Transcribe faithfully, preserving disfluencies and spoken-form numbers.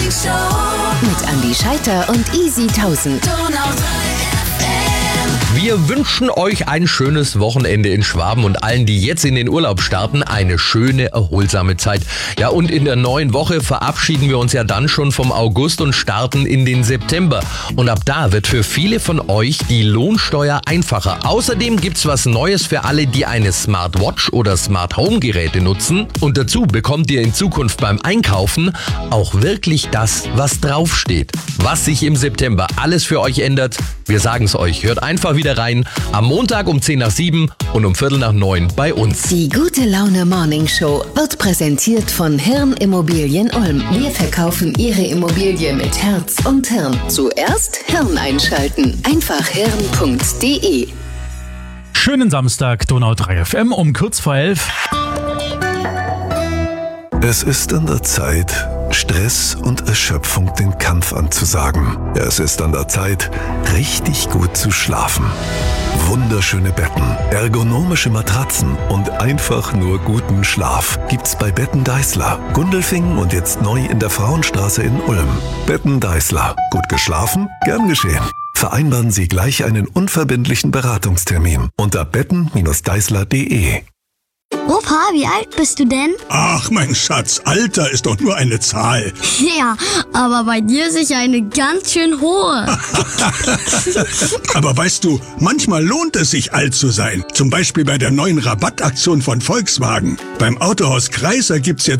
Show mit Andi Scheiter und Easy tausend. Wir wünschen euch ein schönes Wochenende in Schwaben und allen, die jetzt in den Urlaub starten, eine schöne, erholsame Zeit. Ja, und in der neuen Woche verabschieden wir uns ja dann schon vom August und starten in den September. Und ab da wird für viele von euch die Lohnsteuer einfacher. Außerdem gibt's was Neues für alle, die eine Smartwatch oder Smart Home Geräte nutzen. Und dazu bekommt ihr in Zukunft beim Einkaufen auch wirklich das, was draufsteht. Was sich im September alles für euch ändert, wir sagen's euch. Hört einfach wieder rein. Am Montag um zehn nach sieben und um Viertel nach neun bei uns. Die gute Laune Morning Show wird präsentiert von Hirn Immobilien Ulm. Wir verkaufen Ihre Immobilie mit Herz und Hirn. Zuerst Hirn einschalten. Einfach hirn punkt de. Schönen Samstag, Donau drei F M um kurz vor elf. Es ist an der Zeit, Stress und Erschöpfung den Kampf anzusagen. Es ist an der Zeit, richtig gut zu schlafen. Wunderschöne Betten, ergonomische Matratzen und einfach nur guten Schlaf gibt's bei Betten Deißler, Gundelfingen und jetzt neu in der Frauenstraße in Ulm. Betten Deißler. Gut geschlafen? Gern geschehen. Vereinbaren Sie gleich einen unverbindlichen Beratungstermin unter betten Deißler punkt de. Opa, wie alt bist du denn? Ach, mein Schatz, Alter ist doch nur eine Zahl. Ja, aber bei dir ist ja eine ganz schön hohe. Aber weißt du, manchmal lohnt es sich, alt zu sein. Zum Beispiel bei der neuen Rabattaktion von Volkswagen. Beim Autohaus Kreiser gibt's jetzt